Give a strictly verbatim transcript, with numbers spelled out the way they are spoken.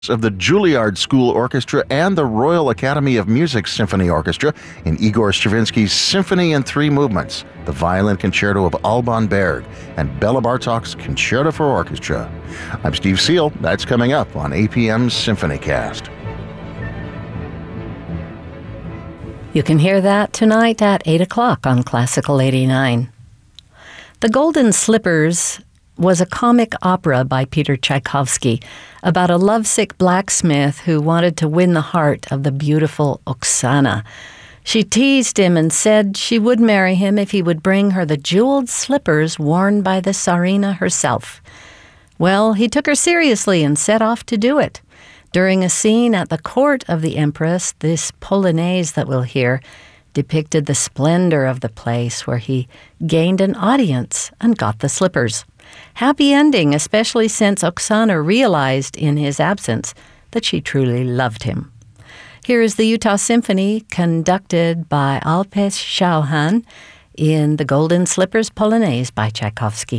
of the Juilliard School Orchestra and the Royal Academy of Music Symphony Orchestra in Igor Stravinsky's Symphony in Three Movements, the Violin Concerto of Alban Berg, and Bela Bartok's Concerto for Orchestra. I'm Steve Seal. That's coming up on A P M's SymphonyCast. You can hear that tonight at eight o'clock on Classical eighty-nine. The Golden Slippers was a comic opera by Peter Tchaikovsky about a lovesick blacksmith who wanted to win the heart of the beautiful Oksana. She teased him and said she would marry him if he would bring her the jeweled slippers worn by the Tsarina herself. Well, he took her seriously and set off to do it. During a scene at the court of the Empress, this Polonaise that we'll hear depicted the splendor of the place where he gained an audience and got the slippers. Happy ending, especially since Oksana realized in his absence that she truly loved him. Here is the Utah Symphony conducted by Alpesh Chauhan in the Golden Slippers Polonaise by Tchaikovsky.